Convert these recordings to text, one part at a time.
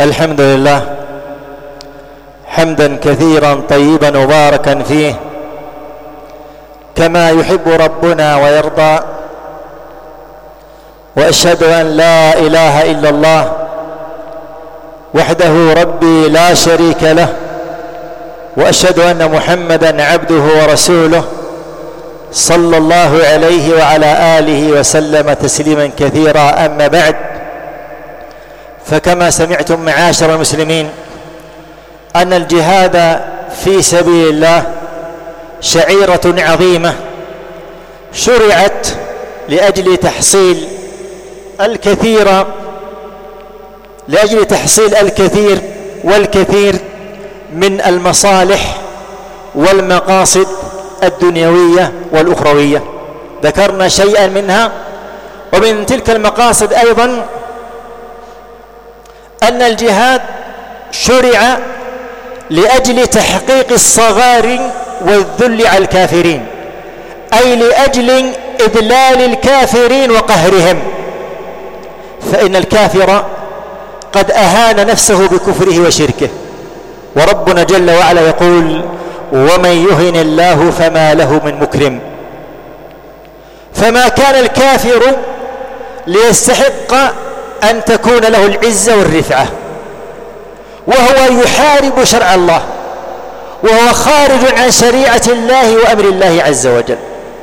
الحمد لله حمدا كثيرا طيبا مباركا فيه كما يحب ربنا ويرضى، وأشهد أن لا إله إلا الله وحده ربي لا شريك له، وأشهد أن محمدا عبده ورسوله صلى الله عليه وعلى آله وسلم تسليما كثيرا. أما بعد، فكما سمعتم معاشر المسلمين أن الجهاد في سبيل الله شعيرة عظيمة شرعت لأجل تحصيل الكثير والكثير من المصالح والمقاصد الدنيوية والأخروية. ذكرنا شيئا منها، ومن تلك المقاصد أيضا أن الجهاد شرع لأجل تحقيق الصغار والذل على الكافرين، أي لأجل إذلال الكافرين وقهرهم، فإن الكافر قد أهان نفسه بكفره وشركه، وربنا جل وعلا يقول: ومن يهن الله فما له من مكرم. فما كان الكافر ليستحق أن تكون له العزة والرفعة، وهو يحارب شرع الله، وهو خارج عن شريعة الله وأمر الله عز وجل.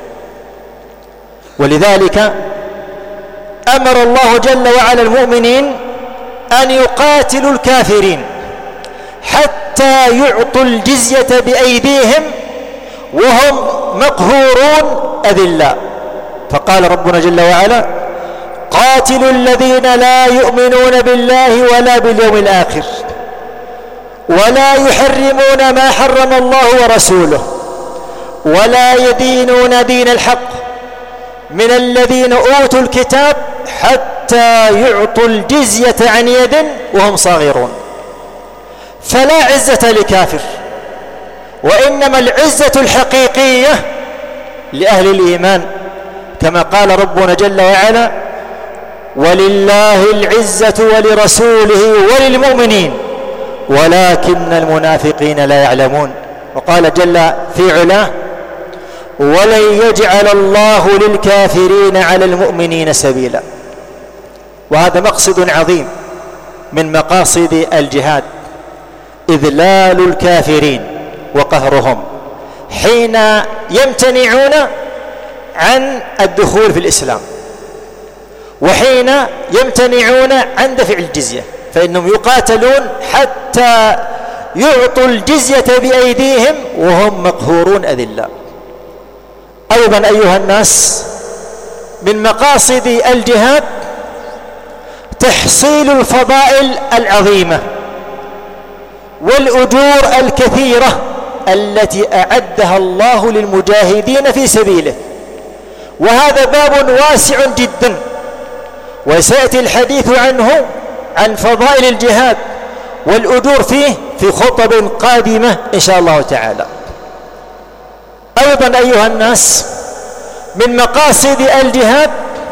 ولذلك أمر الله جل وعلا المؤمنين أن يقاتلوا الكافرين حتى يعطوا الجزية بأيديهم وهم مقهورون أذلاء. فقال ربنا جل وعلا: قاتلوا الذين لا يؤمنون بالله ولا باليوم الآخر ولا يحرمون ما حرم الله ورسوله ولا يدينون دين الحق من الذين أوتوا الكتاب حتى يعطوا الجزية عن يد وهم صاغرون. فلا عزة لكافر، وإنما العزة الحقيقية لأهل الإيمان، كما قال ربنا جل وعلا: ولله العزة ولرسوله وللمؤمنين ولكن المنافقين لا يعلمون. وقال جل في علاه: ولن يجعل الله للكافرين على المؤمنين سبيلا. وهذا مقصد عظيم من مقاصد الجهاد، إذلال الكافرين وقهرهم حين يمتنعون عن الدخول في الإسلام، وحين يمتنعون عن دفع الجزية، فإنهم يقاتلون حتى يعطوا الجزية بأيديهم وهم مقهورون أذلاء. أيضا أيها الناس، من مقاصد الجهاد تحصيل الفضائل العظيمة والأجور الكثيرة التي أعدها الله للمجاهدين في سبيله، وهذا باب واسع جدا، وسيأتي الحديث عنه عن فضائل الجهاد والأجور فيه في خطب قادمة إن شاء الله تعالى. أيضا أيها الناس، من مقاصد الجهاد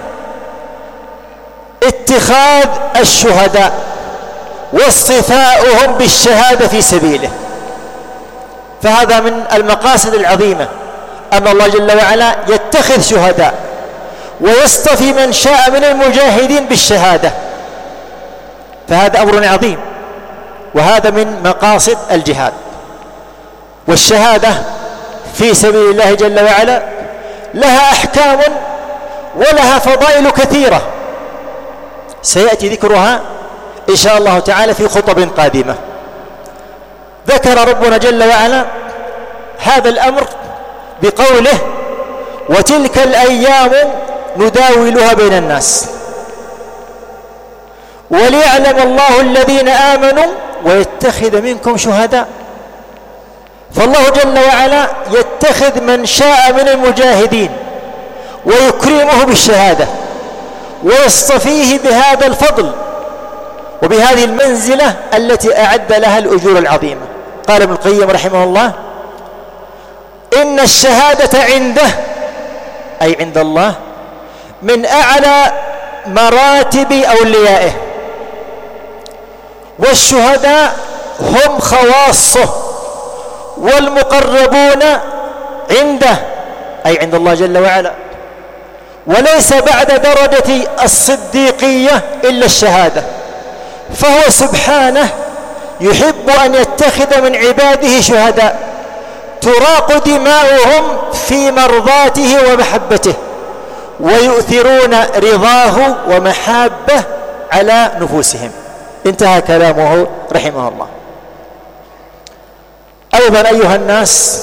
اتخاذ الشهداء واصطفاؤهم بالشهادة في سبيله، فهذا من المقاصد العظيمة أن الله جل وعلا يتخذ شهداء ويصطفي من شاء من المجاهدين بالشهادة، فهذا أمر عظيم، وهذا من مقاصد الجهاد. والشهادة في سبيل الله جل وعلا لها أحكام ولها فضائل كثيرة سيأتي ذكرها إن شاء الله تعالى في خطب قادمة. ذكر ربنا جل وعلا هذا الأمر بقوله: وتلك الأيام نداولها بين الناس وليعلم الله الذين آمنوا ويتخذ منكم شهداء. فالله جل وعلا يتخذ من شاء من المجاهدين ويكرمه بالشهادة ويصطفيه بهذا الفضل وبهذه المنزلة التي أعد لها الأجور العظيمة. قال ابن القيم رحمه الله: إن الشهادة عنده، أي عند الله، من أعلى مراتب أوليائه، والشهداء هم خواصه والمقربون عنده، أي عند الله جل وعلا، وليس بعد درجة الصديقية إلا الشهادة، فهو سبحانه يحب أن يتخذ من عباده شهداء تراق دماؤهم في مرضاته ومحبته، ويؤثرون رضاه ومحابه على نفوسهم. انتهى كلامه رحمه الله. أيضا أيها الناس،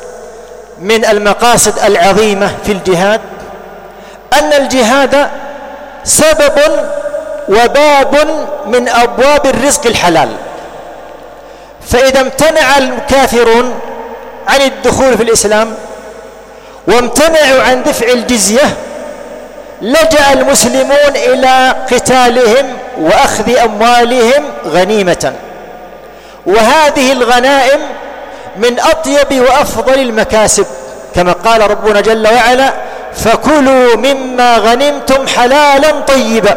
من المقاصد العظيمة في الجهاد أن الجهاد سبب وباب من أبواب الرزق الحلال، فإذا امتنع الكافرون عن الدخول في الإسلام وامتنعوا عن دفع الجزية لجأ المسلمون إلى قتالهم وأخذ أموالهم غنيمة، وهذه الغنائم من أطيب وأفضل المكاسب، كما قال ربنا جل وعلا: فكلوا مما غنمتم حلالا طيبا.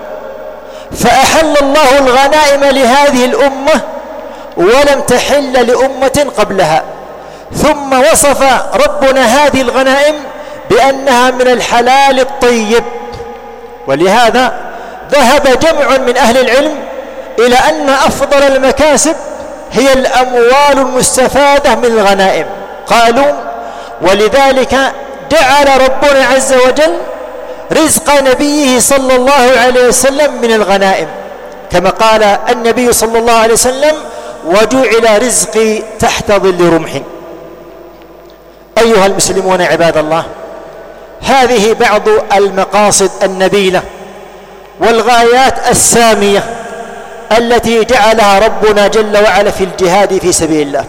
فأحل الله الغنائم لهذه الأمة ولم تحل لأمة قبلها، ثم وصف ربنا هذه الغنائم بأنها من الحلال الطيب. ولهذا ذهب جمع من أهل العلم إلى أن أفضل المكاسب هي الأموال المستفادة من الغنائم. قالوا: ولذلك جعل ربنا عز وجل رزق نبيه صلى الله عليه وسلم من الغنائم، كما قال النبي صلى الله عليه وسلم: وجعل رزقي تحت ظل رمحي. أيها المسلمون عباد الله، هذه بعض المقاصد النبيلة والغايات السامية التي جعلها ربنا جل وعلا في الجهاد في سبيل الله.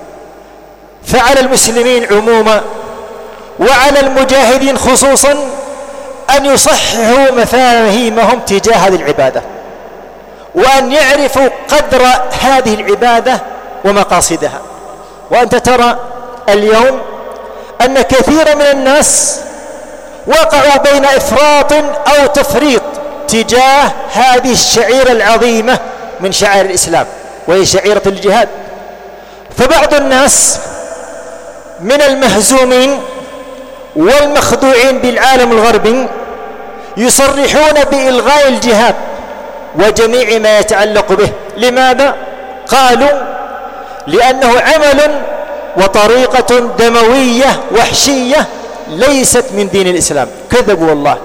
فعلى المسلمين عموما وعلى المجاهدين خصوصا أن يصححوا مفاهيمهم تجاه هذه العبادة، وأن يعرفوا قدر هذه العبادة ومقاصدها. وأنت ترى اليوم أن كثير من الناس وقعوا بين إفراط أو تفريط تجاه هذه الشعيرة العظيمة من شعائر الإسلام، وهي شعيرة الجهاد. فبعض الناس من المهزومين والمخدوعين بالعالم الغربي يصرحون بإلغاء الجهاد وجميع ما يتعلق به. لماذا؟ قالوا: لأنه عمل وطريقة دموية وحشية ليست من دين الإسلام. كذبوا والله.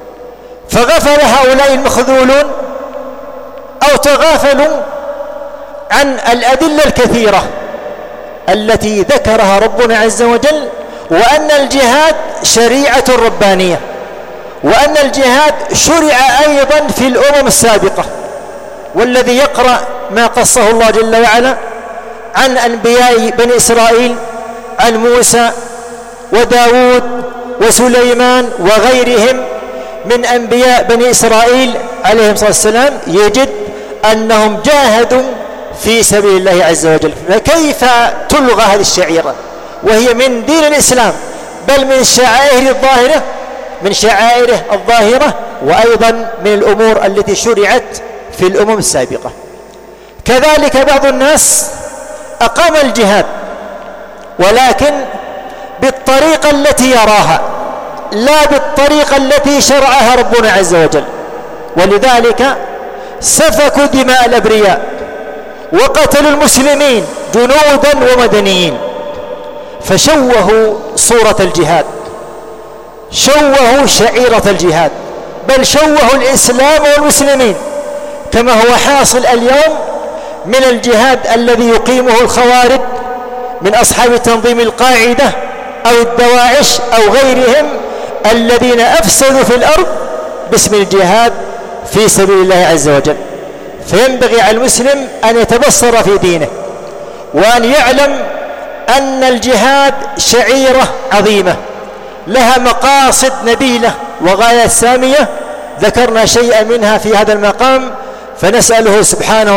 فغفل هؤلاء المخذولون أو تغافلوا عن الأدلة الكثيرة التي ذكرها ربنا عز وجل، وأن الجهاد شريعة ربانية، وأن الجهاد شرع أيضا في الأمم السابقة. والذي يقرأ ما قصه الله جل وعلا عن أنبياء بني إسرائيل، عن موسى وداود وسليمان وغيرهم من أنبياء بني إسرائيل عليهم الصلاة والسلام، يجد أنهم جاهدوا في سبيل الله عز وجل. فكيف تلغى هذه الشعيرة وهي من دين الإسلام، بل من شعائره الظاهرة، وأيضا من الأمور التي شرعت في الأمم السابقة. كذلك بعض الناس أقام الجهاد ولكن بالطريقة التي يراها، لا بالطريقة التي شرعها ربنا عز وجل، ولذلك سفكوا دماء الأبرياء وقتلوا المسلمين جنودا ومدنيين، فشوهوا صورة الجهاد، شوهوا شعيرة الجهاد، بل شوهوا الإسلام والمسلمين، كما هو حاصل اليوم من الجهاد الذي يقيمه الخوارج من أصحاب تنظيم القاعدة أو الدواعش أو غيرهم، الذين أفسدوا في الأرض باسم الجهاد في سبيل الله عز وجل. فينبغي على المسلم أن يتبصر في دينه، وأن يعلم أن الجهاد شعيرة عظيمة لها مقاصد نبيلة وغايات سامية، ذكرنا شيئا منها في هذا المقام، فنسأله سبحانه